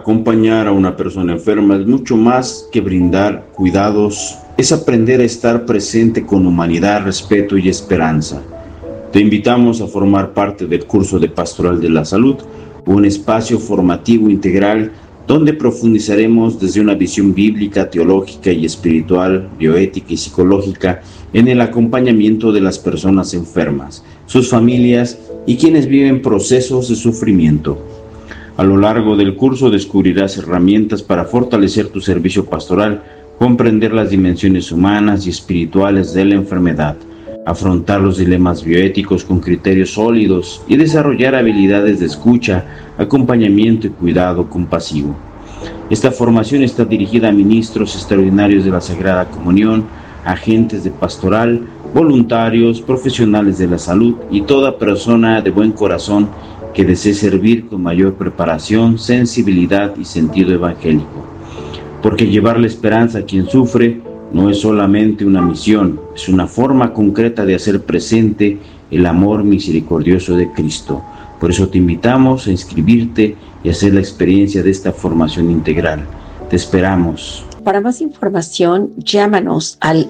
Acompañar a una persona enferma es mucho más que brindar cuidados, es aprender a estar presente con humanidad, respeto y esperanza. Te invitamos a formar parte del curso de Pastoral de la Salud, un espacio formativo integral donde profundizaremos desde una visión bíblica, teológica y espiritual, bioética y psicológica en el acompañamiento de las personas enfermas, sus familias y quienes viven procesos de sufrimiento. A lo largo del curso descubrirás herramientas para fortalecer tu servicio pastoral, comprender las dimensiones humanas y espirituales de la enfermedad, afrontar los dilemas bioéticos con criterios sólidos y desarrollar habilidades de escucha, acompañamiento y cuidado compasivo. Esta formación está dirigida a ministros extraordinarios de la Sagrada Comunión, agentes de pastoral, voluntarios, profesionales de la salud y toda persona de buen corazón que desee servir con mayor preparación, sensibilidad y sentido evangélico. Porque llevar la esperanza a quien sufre no es solamente una misión, es una forma concreta de hacer presente el amor misericordioso de Cristo. Por eso te invitamos a inscribirte y hacer la experiencia de esta formación integral. Te esperamos. Para más información, llámanos al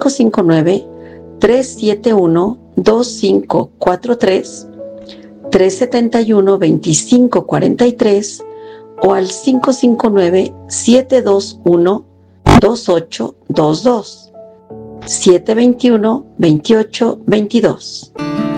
559-371-2543, 371-2543 o al 559-721-2822, 721-2822.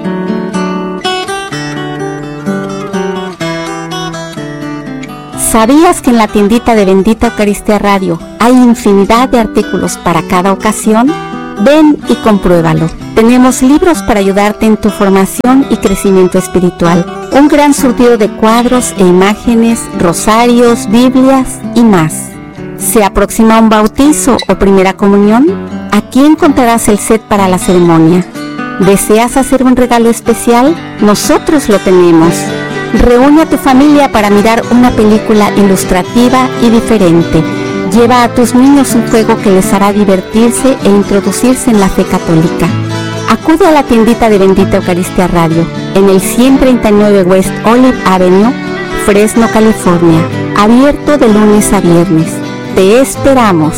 ¿Sabías que en la tiendita de Bendita Eucaristía Radio hay infinidad de artículos para cada ocasión? Ven y compruébalo. Tenemos libros para ayudarte en tu formación y crecimiento espiritual. Un gran surtido de cuadros e imágenes, rosarios, Biblias y más. ¿Se aproxima un bautizo o primera comunión? Aquí encontrarás el set para la ceremonia. ¿Deseas hacer un regalo especial? Nosotros lo tenemos. Reúne a tu familia para mirar una película ilustrativa y diferente. Lleva a tus niños un juego que les hará divertirse e introducirse en la fe católica. Acude a la tiendita de Bendita Eucaristía Radio, en el 139 West Olive Avenue, Fresno, California. Abierto de lunes a viernes. Te esperamos.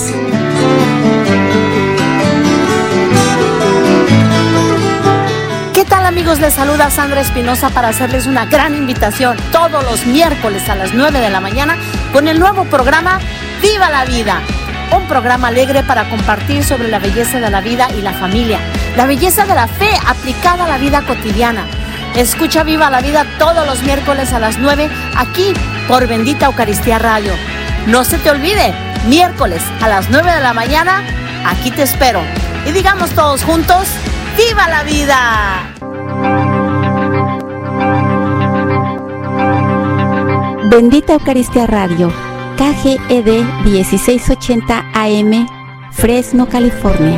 ¿Qué tal, amigos? Les saluda Sandra Espinosa para hacerles una gran invitación todos los miércoles a las 9 de la mañana con el nuevo programa Viva la Vida, un programa alegre para compartir sobre la belleza de la vida y la familia, la belleza de la fe aplicada a la vida cotidiana. Escucha Viva la Vida todos los miércoles a las 9 aquí por Bendita Eucaristía Radio. No se te olvide, miércoles a las 9 de la mañana, aquí te espero. Y digamos todos juntos, ¡Viva la Vida! Bendita Eucaristía Radio, KGED 1680 AM, Fresno, California.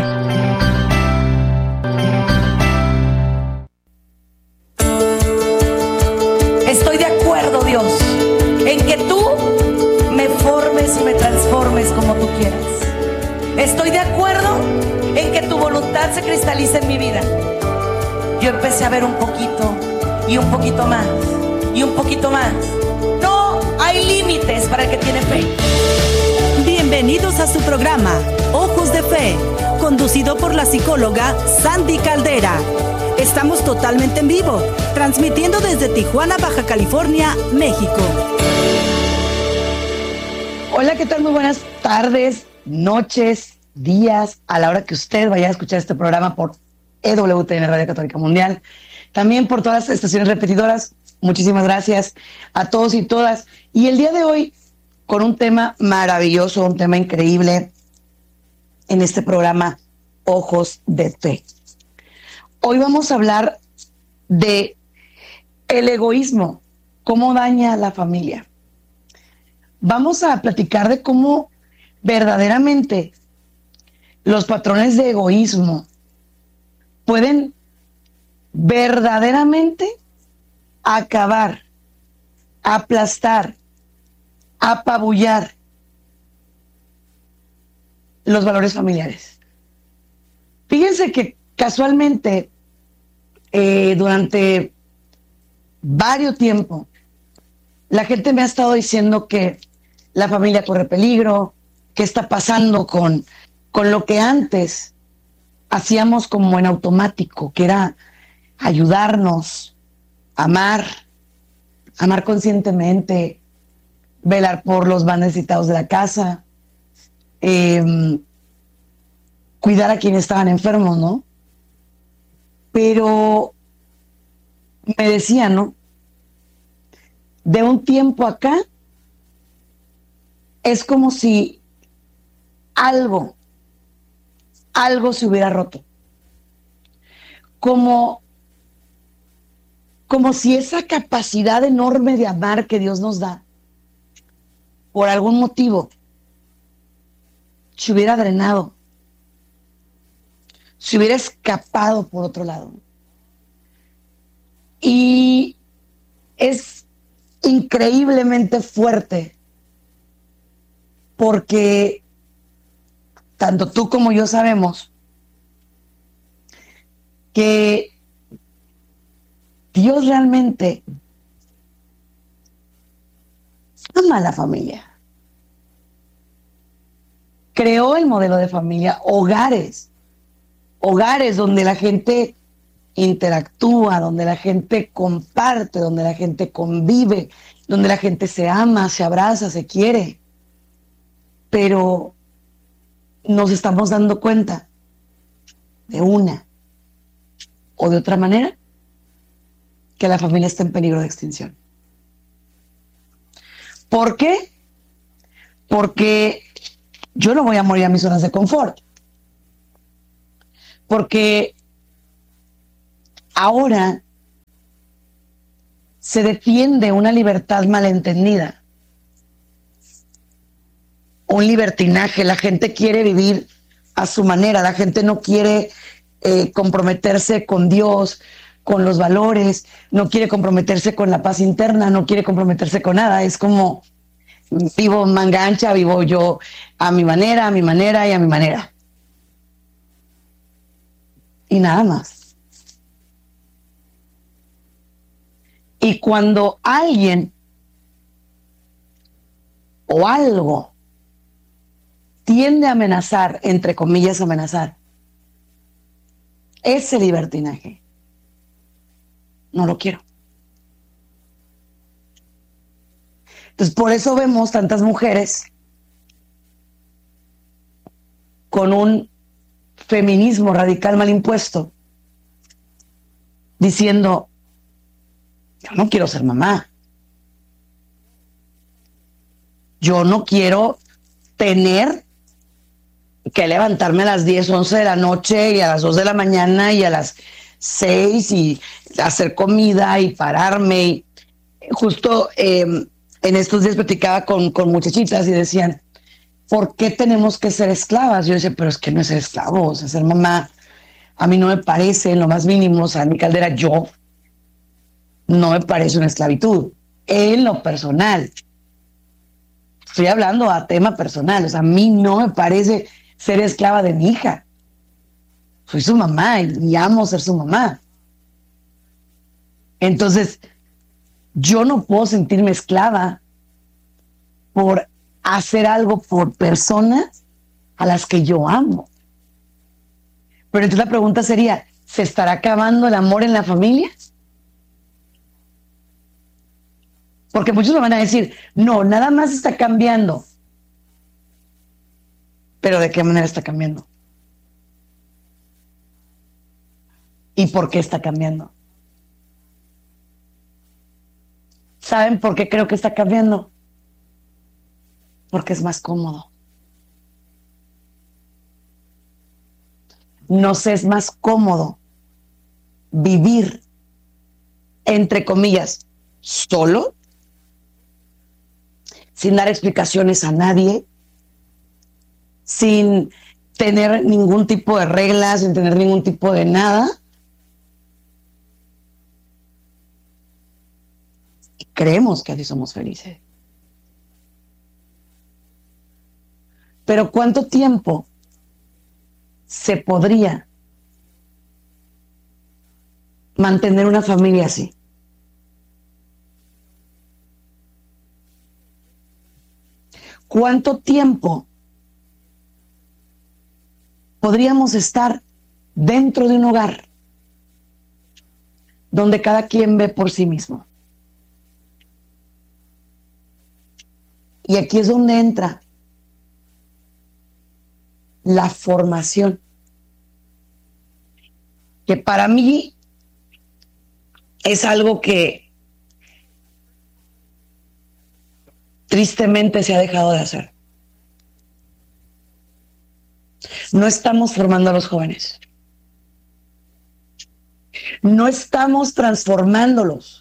Estoy de acuerdo, Dios, en que tú me formes y me transformes como tú quieras. Estoy de acuerdo en que tu voluntad se cristalice en mi vida. Yo empecé a ver un poquito y un poquito más y un poquito más. No hay límites para el que tiene fe. Bienvenidos a su programa Ojos de Fe, conducido por la psicóloga Sandy Caldera. Estamos totalmente en vivo, transmitiendo desde Tijuana, Baja California, México. Hola, ¿qué tal? Muy buenas tardes, noches, días, a la hora que usted vaya a escuchar este programa por EWTN Radio Católica Mundial. También por todas las estaciones repetidoras. Muchísimas gracias a todos y todas. Y el día de hoy, con un tema maravilloso, un tema increíble en este programa Ojos de Fe. Hoy vamos a hablar de el egoísmo, cómo daña a la familia. Vamos a platicar de cómo verdaderamente los patrones de egoísmo pueden verdaderamente acabar, aplastar, apabullar los valores familiares. Fíjense que casualmente durante varios tiempo la gente me ha estado diciendo que la familia corre peligro, qué está pasando con lo que antes hacíamos como en automático, que era ayudarnos, amar conscientemente, velar por los más necesitados de la casa, cuidar a quienes estaban enfermos, ¿no? Pero me decía, ¿no? De un tiempo acá, es como si algo se hubiera roto. Como si esa capacidad enorme de amar que Dios nos da, por algún motivo, se hubiera drenado, se hubiera escapado por otro lado. Y es increíblemente fuerte, porque tanto tú como yo sabemos que Dios realmente ama a la familia. Creó el modelo de familia, hogares donde la gente interactúa, donde la gente comparte, donde la gente convive, donde la gente se ama, se abraza, se quiere. Pero nos estamos dando cuenta de una o de otra manera que la familia está en peligro de extinción. ¿Por qué? Porque yo no voy a morir a mis zonas de confort. Porque ahora se defiende una libertad malentendida, un libertinaje. La gente quiere vivir a su manera, la gente no quiere comprometerse con Dios, con los valores, no quiere comprometerse con la paz interna, no quiere comprometerse con nada. Es como, vivo manga ancha, vivo yo a mi manera y a mi manera. Y nada más. Y cuando alguien o algo tiende a amenazar, entre comillas amenazar, ese libertinaje, no lo quiero. Entonces, por eso vemos tantas mujeres con un feminismo radical mal impuesto, diciendo, yo no quiero ser mamá. Yo no quiero tener que levantarme a las 10, 11 de la noche y a las 2 de la mañana y a las 6 y hacer comida y pararme. Y justo en estos días platicaba con muchachitas y decían, ¿por qué tenemos que ser esclavas? Yo decía, pero es que no es ser esclavo, o sea, ser mamá a mí no me parece en lo más mínimo. O sea, Sandy Caldera, yo no me parece una esclavitud en lo personal. Estoy hablando a tema personal, o sea, a mí no me parece ser esclava de mi hija. Soy su mamá y amo ser su mamá. Entonces, yo no puedo sentirme esclava por hacer algo por personas a las que yo amo. Pero entonces la pregunta sería, ¿se estará acabando el amor en la familia? Porque muchos me van a decir, no, nada más está cambiando. ¿Pero de qué manera está cambiando? ¿Y por qué está cambiando? ¿Saben por qué creo que está cambiando? Porque es más cómodo. Nos es más cómodo vivir, entre comillas, solo, sin dar explicaciones a nadie, sin tener ningún tipo de reglas, sin tener ningún tipo de nada. Y creemos que así somos felices. Pero ¿cuánto tiempo se podría mantener una familia así? ¿Cuánto tiempo podríamos estar dentro de un hogar donde cada quien ve por sí mismo? Y aquí es donde entra la formación, que para mí es algo que tristemente se ha dejado de hacer. No estamos formando a los jóvenes. No estamos transformándolos.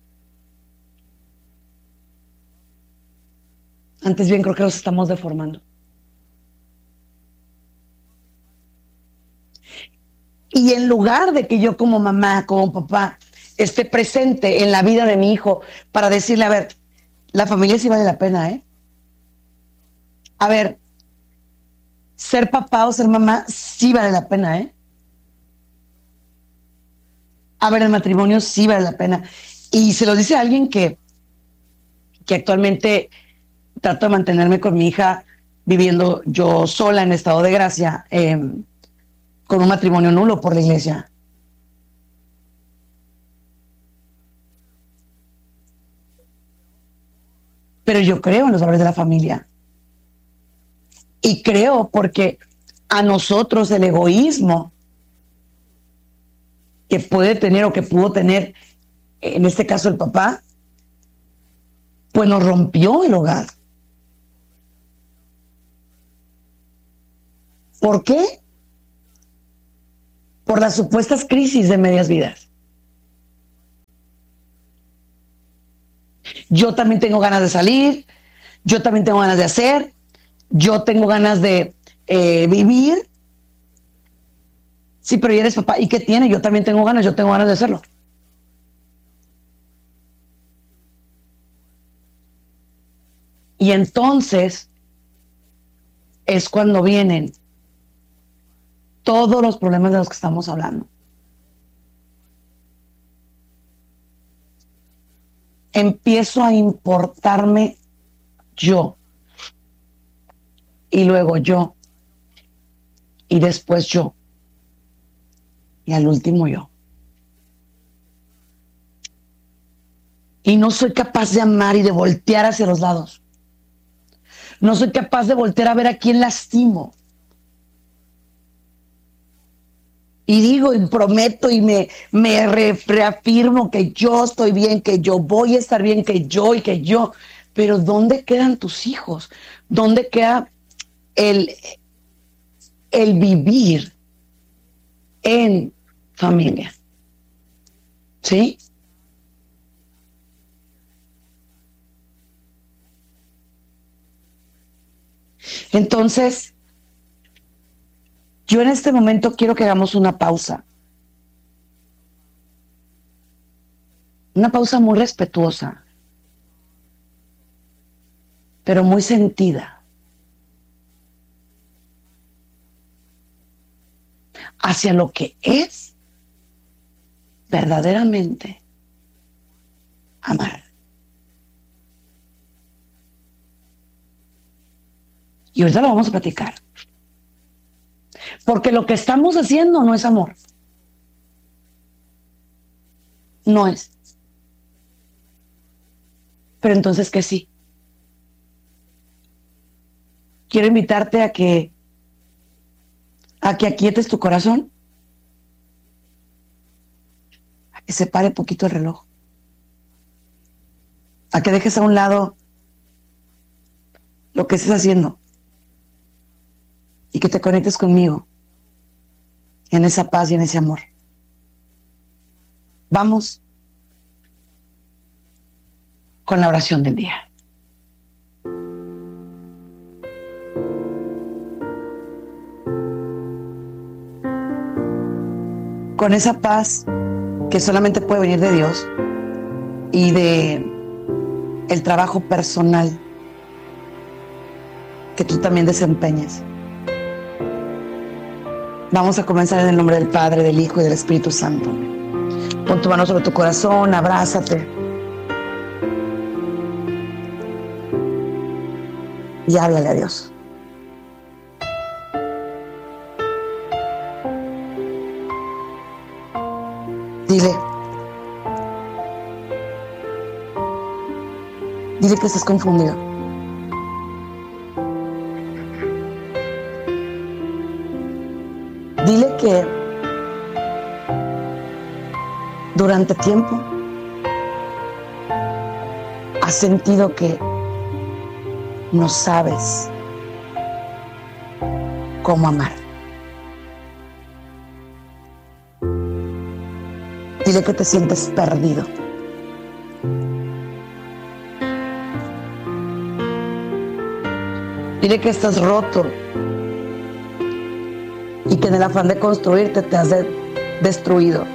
Antes bien, creo que los estamos deformando. Y en lugar de que yo como mamá, como papá, esté presente en la vida de mi hijo para decirle, a ver, la familia sí vale la pena, ¿eh? A ver, ser papá o ser mamá sí vale la pena, ¿eh? A ver, el matrimonio sí vale la pena. Y se lo dice a alguien que actualmente trato de mantenerme con mi hija viviendo yo sola en estado de gracia, con un matrimonio nulo por la iglesia. Pero yo creo en los valores de la familia. Y creo porque a nosotros el egoísmo que puede tener o que pudo tener, en este caso el papá, pues nos rompió el hogar. ¿Por qué? Por las supuestas crisis de medias vidas. Yo también tengo ganas de salir, yo también tengo ganas de hacer, yo tengo ganas de vivir. Sí, pero ya eres papá, ¿y qué tiene? Yo también tengo ganas de hacerlo. Y entonces es cuando vienen todos los problemas de los que estamos hablando. Empiezo a importarme yo, y luego yo, y después yo, y al último yo. Y no soy capaz de amar y de voltear hacia los lados. No soy capaz de voltear a ver a quién lastimo. Y digo y prometo y me reafirmo que yo estoy bien, que yo voy a estar bien, que yo y que yo. Pero ¿dónde quedan tus hijos? ¿Dónde queda el vivir en familia? ¿Sí? Entonces, yo en este momento quiero que hagamos una pausa. Una pausa muy respetuosa, pero muy sentida. Hacia lo que es verdaderamente amar. Y ahorita lo vamos a platicar. Porque lo que estamos haciendo no es amor. No es. Pero entonces, ¿qué sí? Quiero invitarte a que aquietes tu corazón, a que se pare poquito el reloj, a que dejes a un lado lo que estés haciendo y que te conectes conmigo en esa paz y en ese amor. Vamos con la oración del día. Con esa paz que solamente puede venir de Dios y de el trabajo personal que tú también desempeñes. Vamos a comenzar en el nombre del Padre, del Hijo y del Espíritu Santo. Pon tu mano sobre tu corazón, abrázate. y háblale a Dios. Dile que estás confundido. Dile que durante tiempo has sentido que no sabes cómo amar. Dile que te sientes perdido. Dile que estás roto y que en el afán de construirte te has destruido.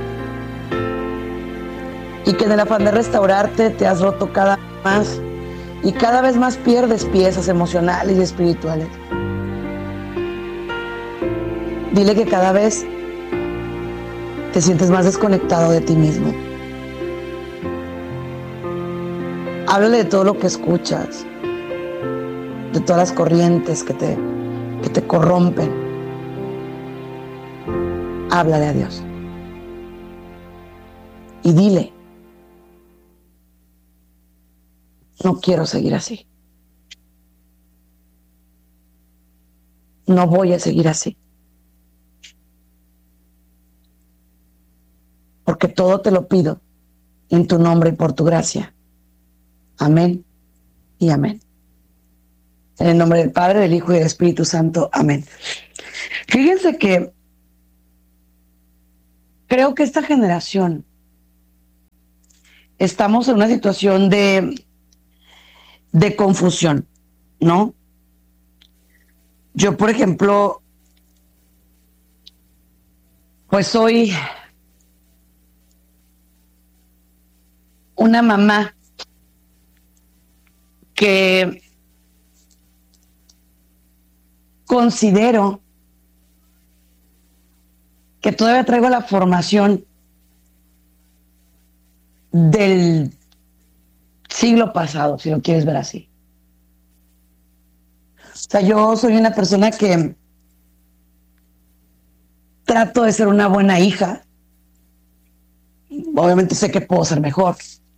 Y que en el afán de restaurarte te has roto cada vez más y cada vez más pierdes piezas emocionales y espirituales. Dile que cada vez te sientes más desconectado de ti mismo. Háblale de todo lo que escuchas, de todas las corrientes que te corrompen. Háblale a Dios. Y dile: no quiero seguir así. No voy a seguir así. Porque todo te lo pido en tu nombre y por tu gracia. Amén y amén. En el nombre del Padre, del Hijo y del Espíritu Santo. Amén. Fíjense que creo que esta generación estamos en una situación de confusión, ¿no? Yo, por ejemplo, pues soy una mamá que considero que todavía traigo la formación del siglo pasado, si lo quieres ver así. O sea, yo soy una persona que trato de ser una buena hija. Obviamente sé que puedo ser mejor,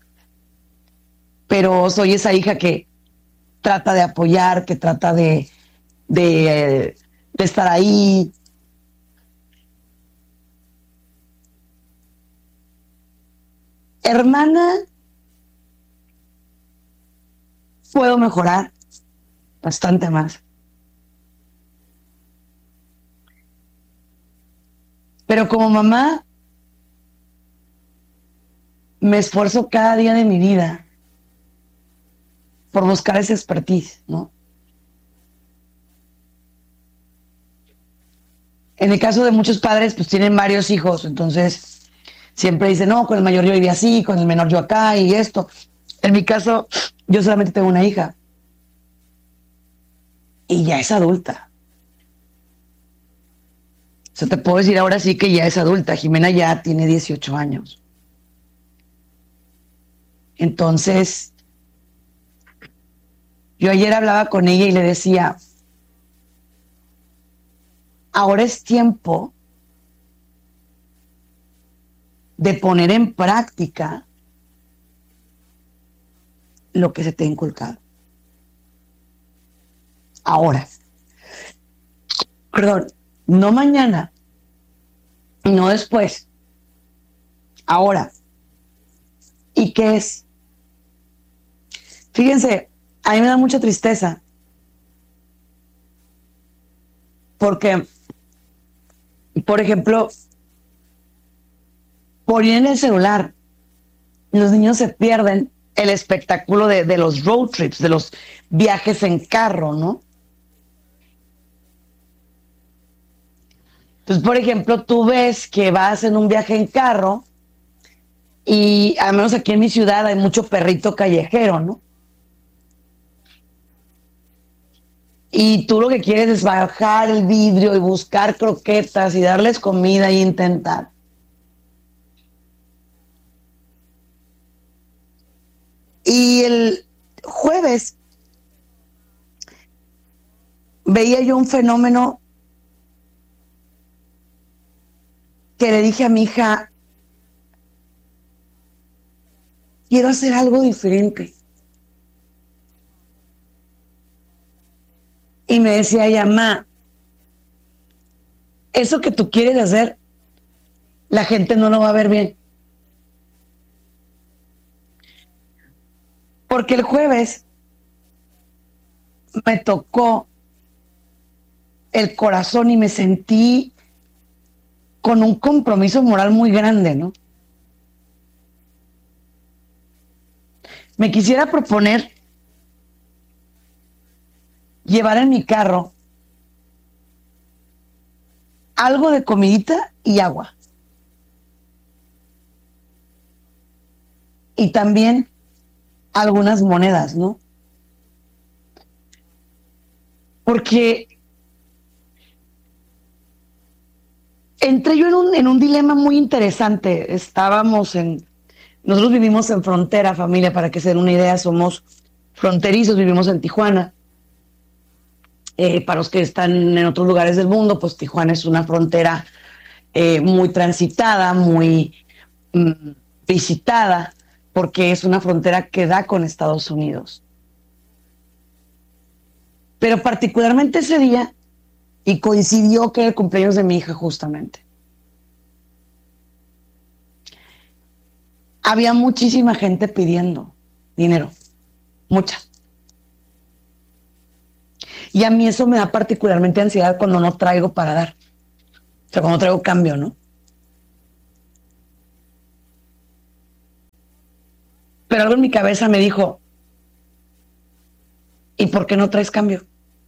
pero soy esa hija que trata de apoyar, que trata de estar ahí. Hermana, puedo mejorar bastante más. Pero como mamá, me esfuerzo cada día de mi vida por buscar esa expertise, ¿no? En el caso de muchos padres, pues tienen varios hijos, entonces siempre dicen, no, con el mayor yo vivía así, con el menor yo acá y esto. En mi caso, yo solamente tengo una hija y ya es adulta. O sea, te puedo decir ahora sí que ya es adulta. Jimena ya tiene 18 años. Entonces, yo ayer hablaba con ella y le decía, ahora es tiempo de poner en práctica lo que se te ha inculcado. Ahora. Perdón, no mañana, no después. Ahora. ¿Y qué es? Fíjense, a mí me da mucha tristeza porque, por ejemplo, por ir en el celular, los niños se pierden el espectáculo de los road trips, de los viajes en carro, ¿no? Entonces, por ejemplo, tú ves que vas en un viaje en carro y al menos aquí en mi ciudad hay mucho perrito callejero, ¿no? Y tú lo que quieres es bajar el vidrio y buscar croquetas y darles comida e intentar. Y el jueves veía yo un fenómeno que le dije a mi hija, quiero hacer algo diferente. Y me decía ella, ma, eso que tú quieres hacer, la gente no lo va a ver bien. Porque el jueves me tocó el corazón y me sentí con un compromiso moral muy grande, ¿no? Me quisiera proponer llevar en mi carro algo de comidita y agua. Y también algunas monedas, ¿no? Porque entré yo en un dilema muy interesante. Nosotros vivimos en frontera, familia, para que se den una idea, somos fronterizos, vivimos en Tijuana. Para los que están en otros lugares del mundo, pues Tijuana es una frontera muy transitada, muy visitada, porque es una frontera que da con Estados Unidos. Pero particularmente ese día, y coincidió que era el cumpleaños de mi hija justamente, había muchísima gente pidiendo dinero, mucha. Y a mí eso me da particularmente ansiedad cuando no traigo para dar. O sea, cuando traigo cambio, ¿no? Pero algo en mi cabeza me dijo, ¿y por qué no traes cambio?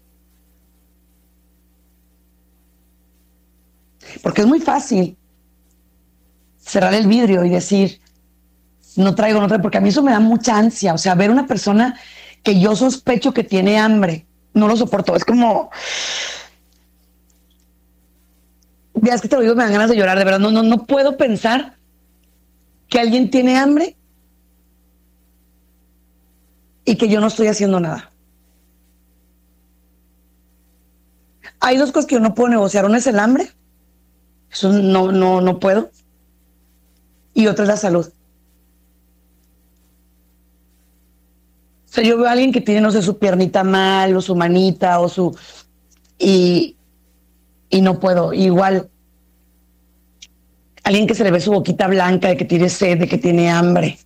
Porque es muy fácil cerrar el vidrio y decir, no traigo, porque a mí eso me da mucha ansia. O sea, ver una persona que yo sospecho que tiene hambre, no lo soporto. Es como, ya es que te lo digo, me dan ganas de llorar, de verdad. No puedo pensar que alguien tiene hambre y que yo no estoy haciendo nada. Hay dos cosas que yo no puedo negociar. Una es el hambre, eso no puedo. Y otra es la salud. O sea, yo veo a alguien que tiene, no sé, su piernita mal, o su manita, o su... Y no puedo. Igual, alguien que se le ve su boquita blanca, de que tiene sed, de que tiene hambre.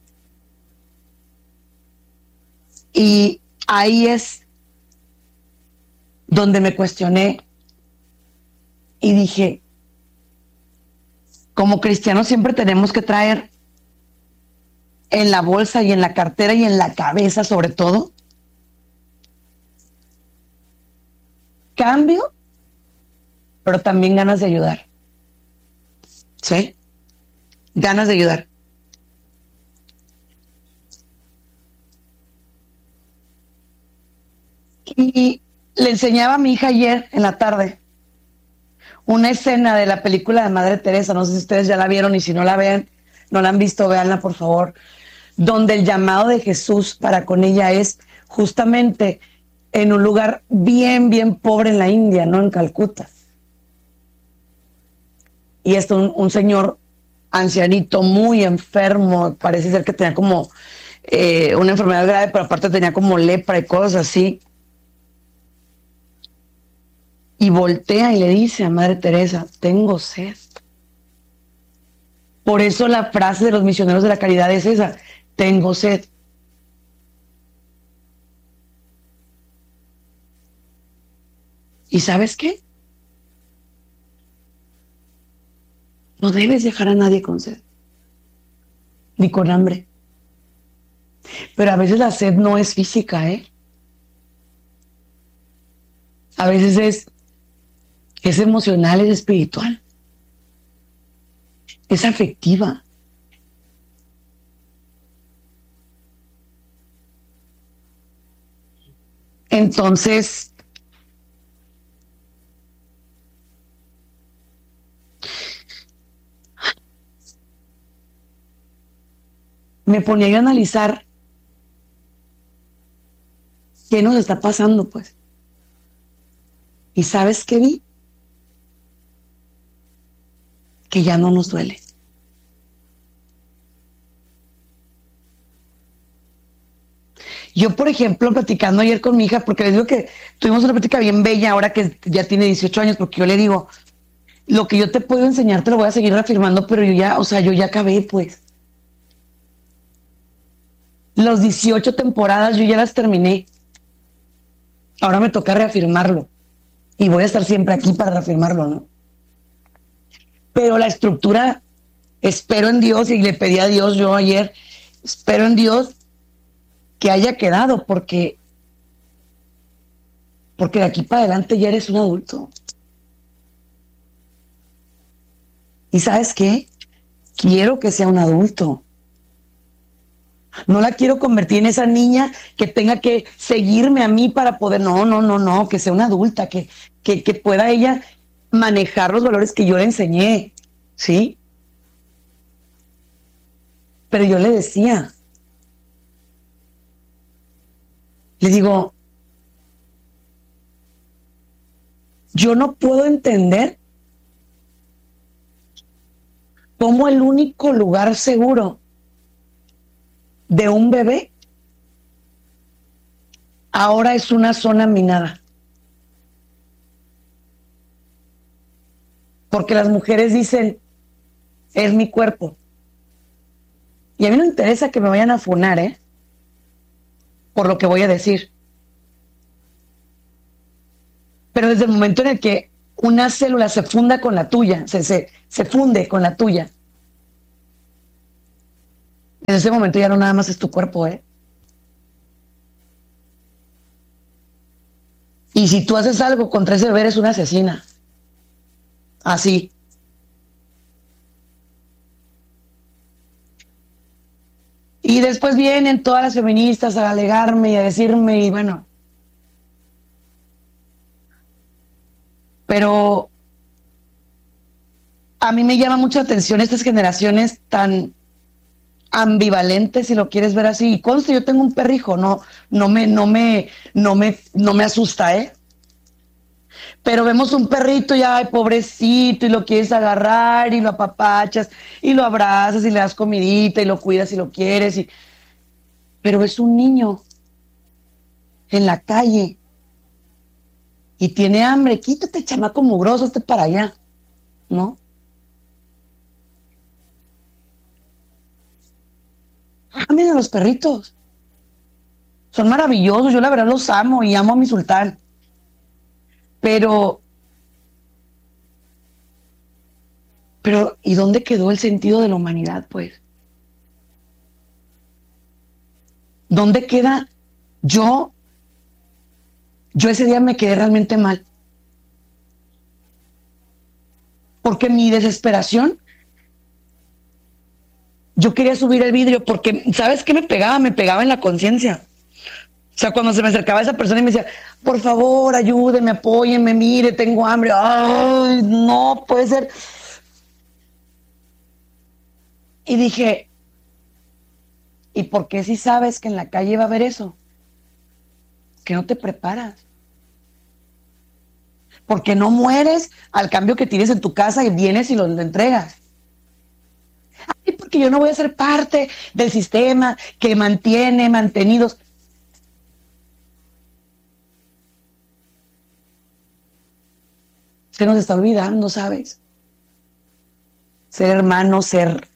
Y ahí es donde me cuestioné y dije, como cristianos siempre tenemos que traer en la bolsa y en la cartera y en la cabeza sobre todo cambio, pero también ganas de ayudar. ¿Sí? Ganas de ayudar. Y le enseñaba a mi hija ayer en la tarde una escena de la película de Madre Teresa, no sé si ustedes ya la vieron y si no la ven, no la han visto, véanla por favor, donde el llamado de Jesús para con ella es justamente en un lugar bien pobre en la India, ¿no? En Calcuta. Y un señor ancianito, muy enfermo, parece ser que tenía como una enfermedad grave, pero aparte tenía como lepra y cosas así. Y voltea y le dice a Madre Teresa, tengo sed. Por eso la frase de los misioneros de la caridad es esa, tengo sed. ¿Y sabes qué? No debes dejar a nadie con sed, ni con hambre. Pero a veces la sed no es física, ¿eh? A veces es emocional, es espiritual, es afectiva. Entonces, me ponía yo a analizar qué nos está pasando, pues. ¿Y sabes qué vi? Que ya no nos duele. Yo, por ejemplo, platicando ayer con mi hija, porque les digo que tuvimos una plática bien bella ahora que ya tiene 18 años, porque yo le digo, lo que yo te puedo enseñar te lo voy a seguir reafirmando, pero yo ya, o sea, yo ya acabé, pues. Los 18 temporadas yo ya las terminé. Ahora me toca reafirmarlo. Y voy a estar siempre aquí para reafirmarlo, ¿no? Pero la estructura, espero en Dios, y le pedí a Dios yo ayer, espero en Dios que haya quedado, porque de aquí para adelante ya eres un adulto. ¿Y sabes qué? Quiero que sea un adulto. No la quiero convertir en esa niña que tenga que seguirme a mí para poder, no, que sea una adulta, que pueda ella manejar los valores que yo le enseñé, ¿sí? Pero yo le decía, le digo, yo no puedo entender cómo el único lugar seguro de un bebé ahora es una zona minada. Porque las mujeres dicen, es mi cuerpo. Y a mí no me interesa que me vayan a funar, por lo que voy a decir. Pero desde el momento en el que una célula se funda con la tuya, se funde con la tuya, en ese momento ya no nada más es tu cuerpo, Y si tú haces algo contra ese bebé, eres una asesina. Así. Y después vienen todas las feministas a alegarme y a decirme, y bueno. Pero a mí me llama mucha atención estas generaciones tan ambivalentes, si lo quieres ver así. Y conste, yo tengo un perrijo, no me asusta, Pero vemos un perrito y ay, pobrecito, y lo quieres agarrar y lo apapachas y lo abrazas y le das comidita y lo cuidas y lo quieres. Pero es un niño en la calle y tiene hambre. Quítate, chamaco mugroso, hazte para allá, ¿no? Amen a los perritos. Son maravillosos, yo la verdad los amo y amo a mi sultán. Pero, ¿y dónde quedó el sentido de la humanidad, pues? ¿Dónde queda yo ese día me quedé realmente mal? Porque mi desesperación, yo quería subir el vidrio porque, ¿sabes qué me pegaba? Me pegaba en la conciencia. O sea, cuando se me acercaba esa persona y me decía, por favor, ayúdeme, apóyenme, mire, tengo hambre. Ay, no puede ser. Y dije, ¿y por qué si sabes que en la calle va a haber eso? ¿Que no te preparas? Porque no mueres al cambio que tienes en tu casa y vienes y lo entregas. Ay, porque yo no voy a ser parte del sistema que mantiene mantenidos. Se nos está olvidando, ¿sabes? Ser hermanos, ser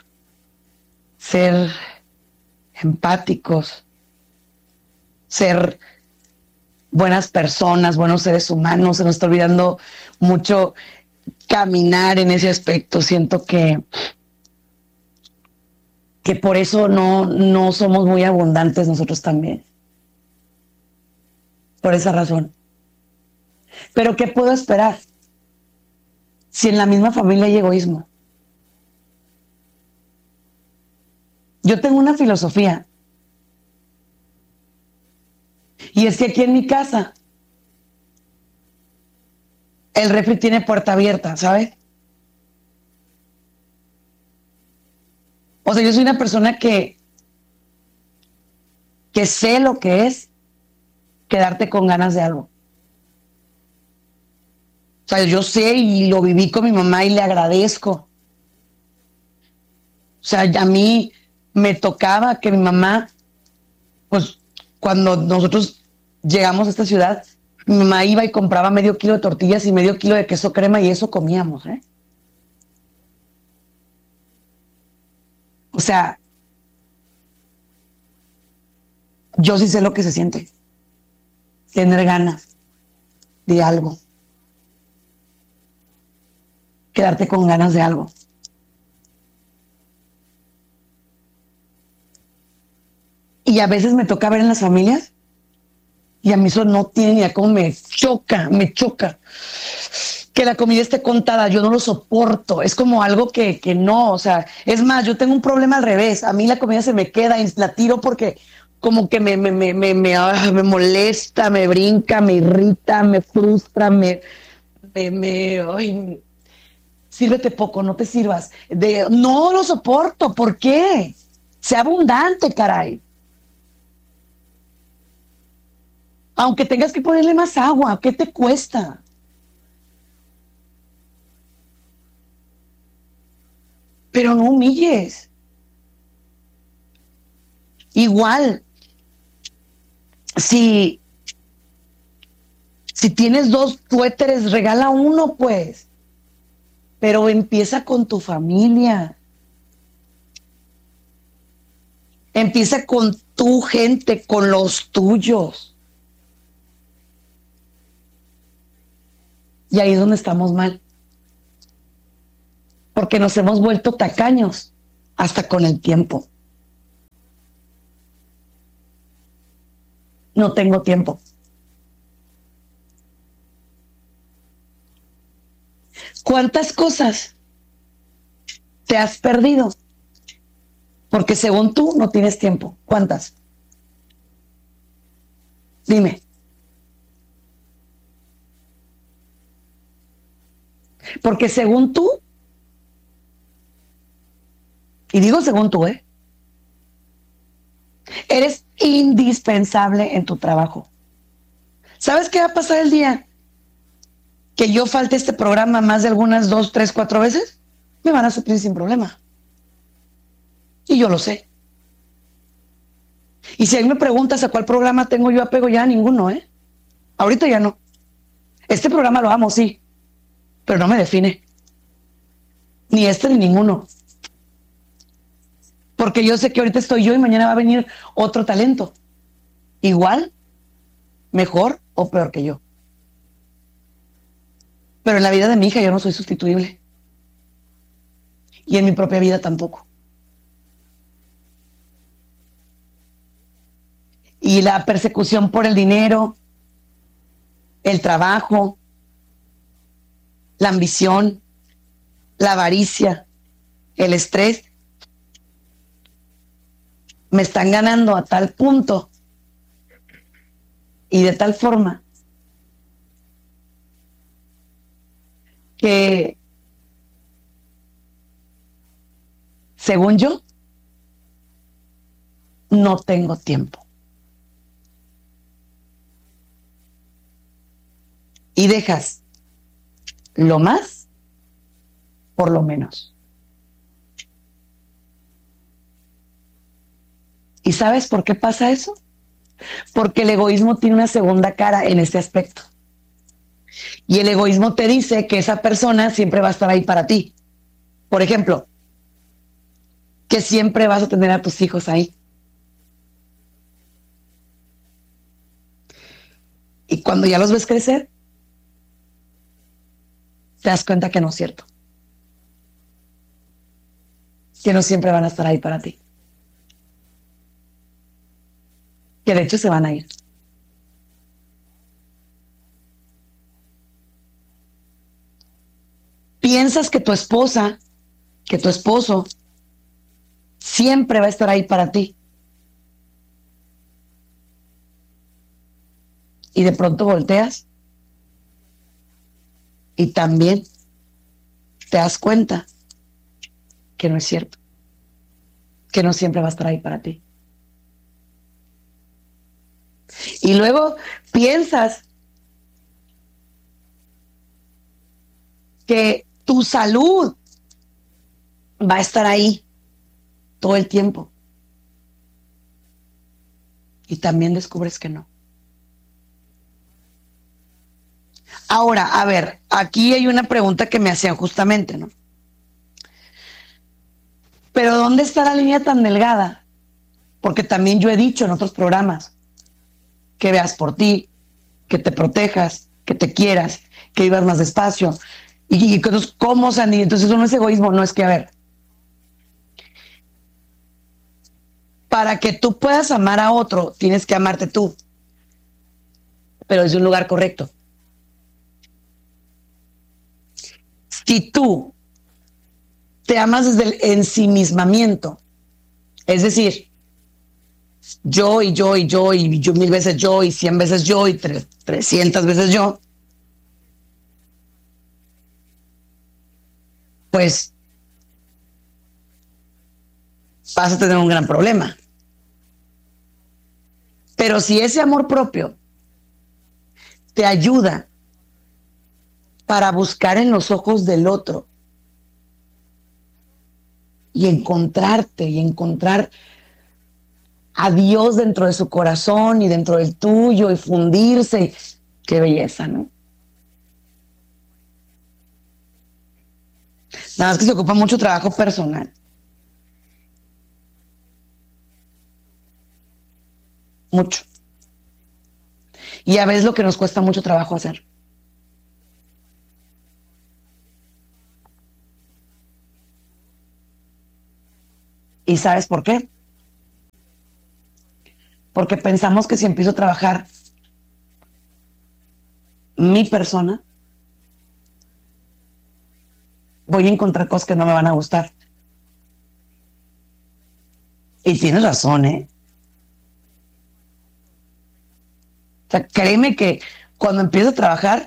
empáticos, ser buenas personas, buenos seres humanos. Se nos está olvidando mucho caminar en ese aspecto. Siento que por eso no somos muy abundantes nosotros también. Por esa razón. Pero ¿qué puedo esperar? Si en la misma familia hay egoísmo. Yo tengo una filosofía. Y es que aquí en mi casa, el refri tiene puerta abierta, ¿sabes? O sea, yo soy una persona que sé lo que es quedarte con ganas de algo. sea, yo sé y lo viví con mi mamá y le agradezco. O sea, a mí me tocaba que mi mamá, pues cuando nosotros llegamos a esta ciudad, mi mamá iba y compraba medio kilo de tortillas y medio kilo de queso crema y eso comíamos, ¿eh? O sea, yo sí sé lo que se siente. Tener ganas de algo. Quedarte con ganas de algo. Y a veces me toca ver en las familias y a mí eso no tiene ni idea cómo me choca. Que la comida esté contada, yo no lo soporto. Es como algo que no, o sea, es más, yo tengo un problema al revés. A mí la comida se me queda y la tiro porque como que me molesta, me brinca, me irrita, me frustra, ay, sírvete poco, no te sirvas. No lo soporto, ¿por qué? Sea abundante, caray. Aunque tengas que ponerle más agua, ¿qué te cuesta? Pero no humilles. Igual, si tienes 2 suéteres, regala uno, pues. Pero empieza con tu familia. Empieza con tu gente, con los tuyos. Y ahí es donde estamos mal. Porque nos hemos vuelto tacaños hasta con el tiempo. No tengo tiempo. ¿Cuántas cosas te has perdido? Porque según tú no tienes tiempo. ¿Cuántas? Dime. Porque según tú, y digo según tú, eres indispensable en tu trabajo. ¿Sabes qué va a pasar el día que yo falte este programa más de algunas 2, 3, 4 veces? Me van a suplir sin problema. Y yo lo sé. Y si a mí me preguntas a cuál programa tengo yo apego, ya a ninguno, Ahorita ya no. Este programa lo amo, sí, pero no me define. Ni este ni ninguno. Porque yo sé que ahorita estoy yo y mañana va a venir otro talento. Igual, mejor o peor que yo. Pero en la vida de mi hija yo no soy sustituible. Y en mi propia vida tampoco. Y la persecución por el dinero, el trabajo, la ambición, la avaricia, el estrés, me están ganando a tal punto y de tal forma que, según yo, no tengo tiempo. Y dejas lo más por lo menos. ¿Y sabes por qué pasa eso? Porque el egoísmo tiene una segunda cara en este aspecto. Y el egoísmo te dice que esa persona siempre va a estar ahí para ti. Por ejemplo, que siempre vas a tener a tus hijos ahí. Y cuando ya los ves crecer, te das cuenta que no es cierto. Que no siempre van a estar ahí para ti. Que de hecho se van a ir. Piensas que tu esposa, que tu esposo, siempre va a estar ahí para ti. Y de pronto volteas y también te das cuenta que no es cierto, que no siempre va a estar ahí para ti. Y luego piensas que tu salud va a estar ahí todo el tiempo. Y también descubres que no. Ahora, a ver, aquí hay una pregunta que me hacían justamente, ¿no? Pero ¿dónde está la línea tan delgada? Porque también yo he dicho en otros programas que veas por ti, que te protejas, que te quieras, que vivas más despacio. Y entonces, ¿cómo, Sandy? Entonces eso no es egoísmo, no es que, a ver, para que tú puedas amar a otro, tienes que amarte tú, pero desde un lugar correcto. Si tú te amas desde el ensimismamiento, es decir, yo y yo y yo y yo 1000 veces yo y 100 veces yo y 300 veces yo, pues vas a tener un gran problema. Pero si ese amor propio te ayuda para buscar en los ojos del otro y encontrarte y encontrar a Dios dentro de su corazón y dentro del tuyo y fundirse, qué belleza, ¿no? Nada más que se ocupa mucho trabajo personal. Mucho. Y a veces lo que nos cuesta mucho trabajo hacer. ¿Y sabes por qué? Porque pensamos que si empiezo a trabajar mi persona, voy a encontrar cosas que no me van a gustar. Y tienes razón, ¿eh? O sea, créeme que cuando empiezo a trabajar,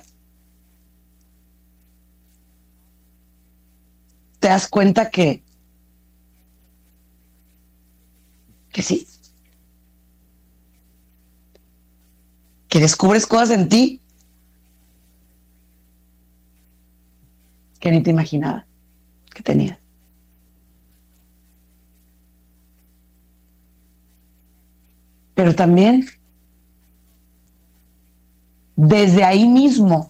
te das cuenta que sí. Que descubres cosas en ti que ni te imaginaba que tenías. Pero también desde ahí mismo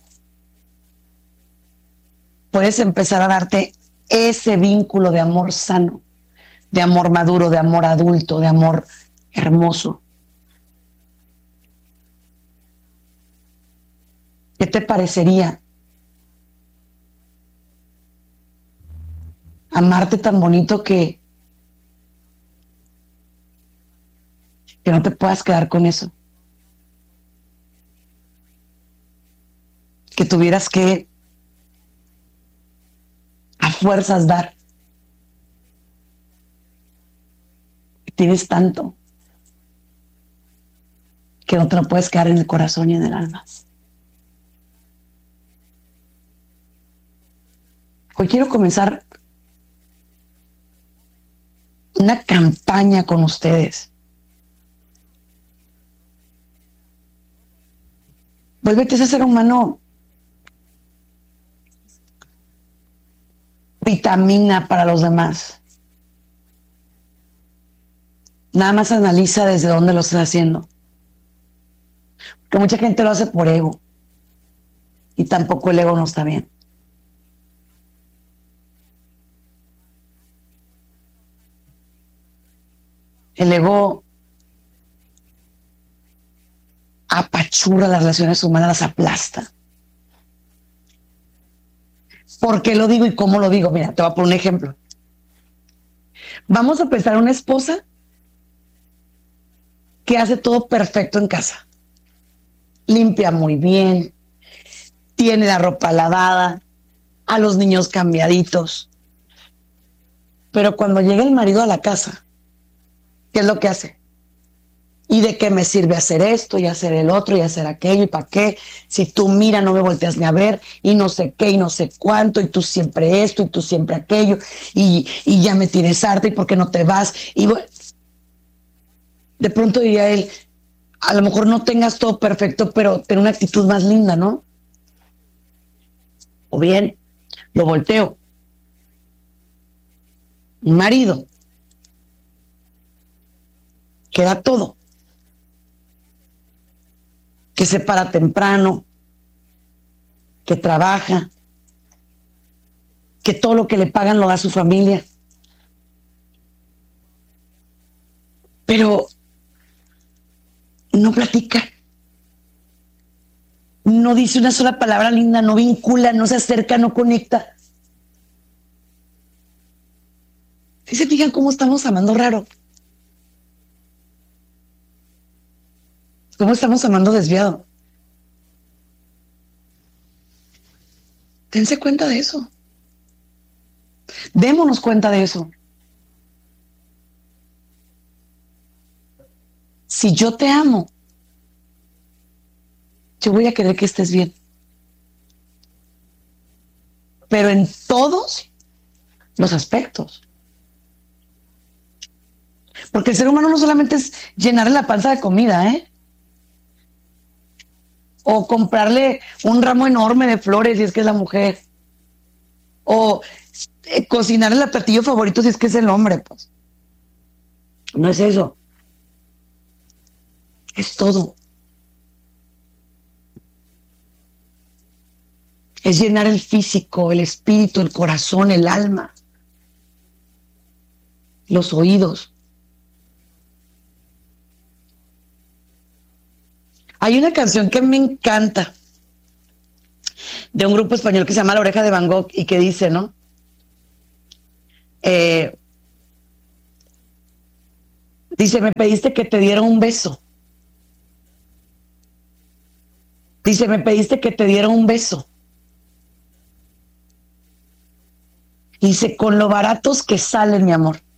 puedes empezar a darte ese vínculo de amor sano, de amor maduro, de amor adulto, de amor hermoso. ¿Qué te parecería amarte tan bonito que no te puedas quedar con eso? Que tuvieras que a fuerzas dar. Tienes tanto que no te lo puedes quedar en el corazón y en el alma. Hoy quiero comenzar una campaña con ustedes. Vuélvete ese ser humano vitamina para los demás. Nada más analiza desde dónde lo estás haciendo. Porque mucha gente lo hace por ego. Y tampoco el ego no está bien. El ego apachurra las relaciones humanas, las aplasta. ¿Por qué lo digo y cómo lo digo? Mira, te voy a poner un ejemplo. Vamos a pensar una esposa que hace todo perfecto en casa. Limpia muy bien, tiene la ropa lavada, a los niños cambiaditos. Pero cuando llega el marido a la casa, ¿qué es lo que hace? ¿Y de qué me sirve hacer esto y hacer el otro y hacer aquello y para qué? Si tú mira, no me volteas ni a ver y no sé qué y no sé cuánto y tú siempre esto y tú siempre aquello y ya me tienes harta y por qué no te vas. Y bueno, de pronto diría él, a lo mejor no tengas todo perfecto, pero ten una actitud más linda, ¿no? O bien, Lo volteo. Un marido que da todo, que se para temprano, que trabaja, que todo lo que le pagan lo da a su familia. Pero no platica, no dice una sola palabra linda, no vincula, no se acerca, no conecta. ¿Sí se fijan cómo estamos amando raro? ¿Cómo estamos amando desviado? Dense cuenta de eso. Démonos cuenta de eso. Si yo te amo, yo voy a querer que estés bien. Pero en todos los aspectos. Porque el ser humano no solamente es llenarle la panza de comida, o comprarle un ramo enorme de flores si es que es la mujer, o cocinarle el platillo favorito si es que es el hombre, pues. No es eso. Es todo. Es llenar el físico, el espíritu, el corazón, el alma, los oídos. Hay una canción que me encanta de un grupo español que se llama La Oreja de Van Gogh y que dice, ¿no? Dice, me pediste que te diera un beso. Dice, me pediste que te diera un beso. Dice, con lo baratos que salen, mi amor.